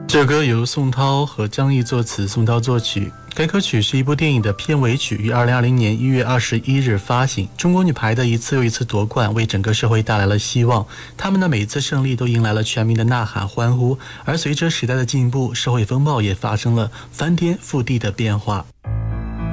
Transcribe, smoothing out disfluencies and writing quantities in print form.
这首歌由宋涛和张毅作词，宋涛作曲。该歌曲是一部电影的片尾曲，于2020年1月21日发行。中国女排的一次又一次夺冠，为整个社会带来了希望。他们的每一次胜利都迎来了全民的呐喊欢呼。而随着时代的进步，社会风暴也发生了翻天覆地的变化。